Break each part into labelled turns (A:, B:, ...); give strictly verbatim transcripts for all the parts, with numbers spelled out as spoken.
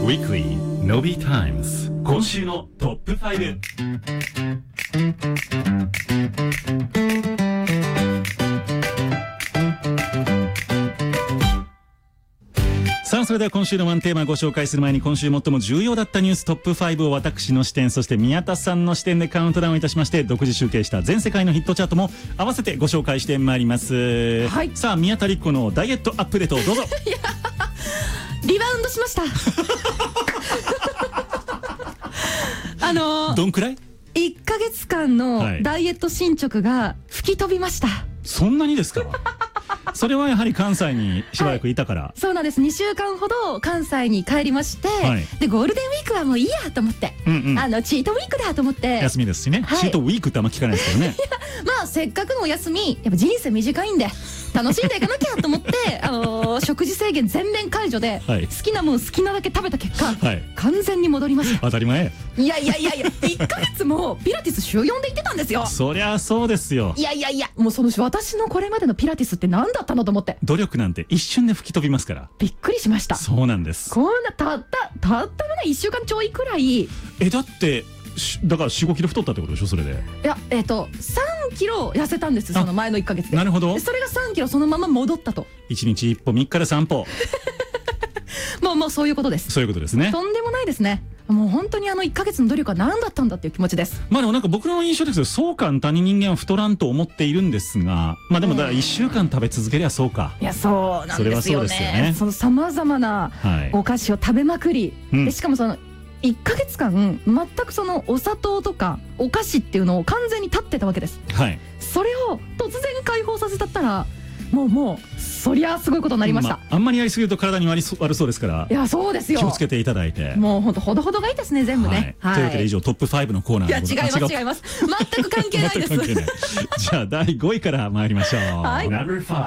A: Weekly Nobi Times 今週のトップファイブ。さあ、それでは今週のワンテーマご紹介する前に、今週最も重要だったニューストップファイブを私の視点、そして宮田さんの視点でカウントダウンいたしまして、独自集計した全世界のヒットチャートも合わせてご紹介してまいります、はい、さあ宮田理子のダイエットアップデートどうぞ。
B: いやリバウンドしましたあのー、
A: どんくらい
B: いっかげつかんのダイエット進捗が吹き飛びました、はい、
A: そんなにですかそれはやはり関西にしばらくいたから、はい、
B: そうなんです。にしゅうかんほど関西に帰りまして、はい、でゴールデンウィークはもういいやと思って、うんうん、あのチートウィークだと思って、
A: 休みですしね、はい、チートウィークってあんま聞かないですけどね
B: まあせっかくのお休み、やっぱ人生短いんで楽しんでいかなきゃと思ってあのー、食事制限全面解除で、はい、好きなもん好きなだけ食べた結果、はい、完全に戻りました。
A: 当たり前。
B: いやいやいやいやいっかげつもピラティス週よんで行ってたんですよ。
A: そりゃそうですよ。
B: いやいやいや、もうその私のこれまでのピラティスって何だったのと思って。
A: 努力なんて一瞬で吹き飛びますから。
B: びっくりしました。
A: そうなんです。
B: こんなたったたったのねいっしゅうかんちょいくらい。
A: えだってだから よん、ごキロ太ったってことでしょそれで。い
B: やえっ、ー、とさんキロ痩せたんです、その前のいっかげつで。
A: なるほど。
B: それがさんキロそのまま戻ったと。
A: いちにちいっぽみっかでさんぽ
B: もうもうそういうことです。
A: そういうことですね。
B: とんでもないですね。もう本当にあのいっかげつの努力は何だったんだっていう気持ちです。
A: まあでもなんか僕の印象ですけど、そう簡単に人間は太らんと思っているんですが、まあでもだからいっしゅうかん食べ続けりゃそうか。
B: いやそうなんですよね。それはそうですよね。そのさまざまなお菓子を食べまくり、はい、でしかもそのいっかげつかん全くそのお砂糖とかお菓子っていうのを完全に断ってたわけです、はい、それを突然解放させたったらもうもうそりゃすごいことになりました、ま
A: あ、あんまりやりすぎると体に悪そうですから。
B: いやそうですよ、
A: 気をつけていただいて。
B: もうほんとほどほどがいいですね全部ね、
A: はいはい、というわけで以上トップファイブのコーナーで。
B: いや違います違います全く関係ないです
A: じゃあだいごいから参りましょう、はい、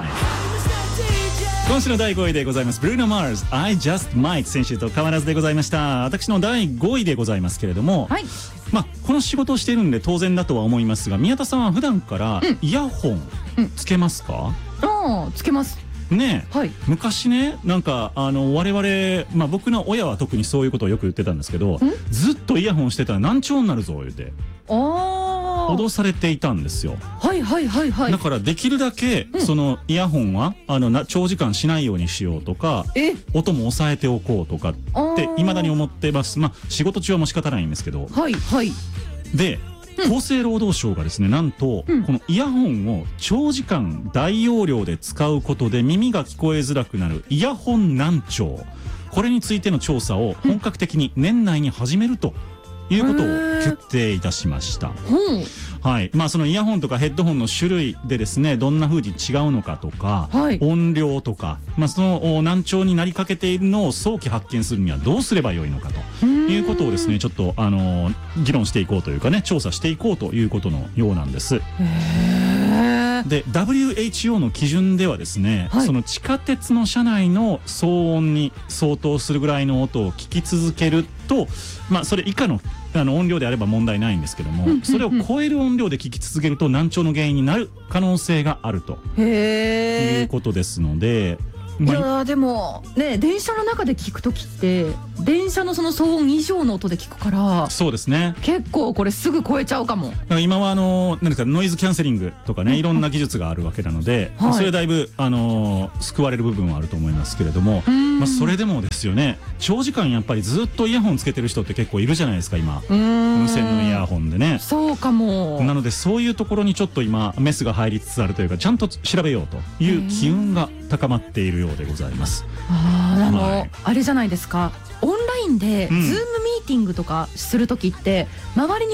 A: 今週のだいごいでございます。ブルーノ・マーズ I Just Might。 先週と変わらずでございました。私のだいごいでございますけれども、はい、まあこの仕事をしているんで当然だとは思いますが、宮田さんは普段からイヤホンつけますか？
B: うんうん、つけます
A: ねえ、はい、昔ねなんかあの我々、まあ、僕の親は特にそういうことをよく言ってたんですけど、ずっとイヤホンしてたら難聴になるぞ言うて脅されていたんですよ。
B: はいはいはいはい。
A: だからできるだけ、うん、そのイヤホンはあのな長時間しないようにしようとか、音も抑えておこうとかって未だに思ってます。まあ仕事中はもう仕方ないんですけど、
B: はいはい。
A: で厚生労働省がですね、なんと、うん、このイヤホンを長時間大容量で使うことで耳が聞こえづらくなるイヤホン難聴、これについての調査を本格的に年内に始めるということを決定いたしました。はい。まあそのイヤホンとかヘッドホンの種類でですね、どんな風に違うのかとか、はい、音量とか、まあその難聴になりかけているのを早期発見するにはどうすればよいのかということをですね、ちょっとあの議論していこうというかね、調査していこうということのようなんです。へー。で ダブリューエイチオー の基準ではですね、はい、その地下鉄の車内の騒音に相当するぐらいの音を聞き続けると、まあそれ以下のあの音量であれば問題ないんですけども、うんうんうん、それを超える音量で聞き続けると難聴の原因になる可能性があるということですので。
B: いやでもね、電車の中で聞くときって電車のその騒音以上の音で聞くから、
A: そうですね、
B: 結構これすぐ超えちゃうかも。だから
A: 今はあの何ですか、ノイズキャンセリングとかね、いろんな技術があるわけなので、はい、それだいぶあの救われる部分はあると思いますけれども、まあそれでもですよね、長時間やっぱりずっとイヤホンつけてる人って結構いるじゃないですか今、無線のイヤホンでね。
B: そうかも。
A: なのでそういうところにちょっと今メスが入りつつあるというか、ちゃんと調べようという機運が高まっているようでございます。
B: ああ、あの、はい、あれじゃないですか、オンラインでズームミーティングとかするときって周りに